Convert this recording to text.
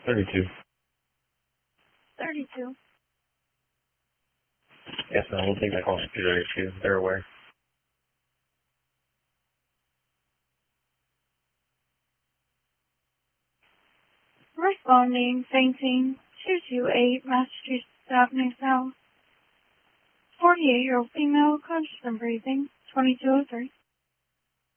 32. 32. Yes, ma'am. We'll take that call to 32. They're aware. Responding, fainting, 228 Massachusetts Avenue South. 48-year-old female, conscious and breathing, 2203.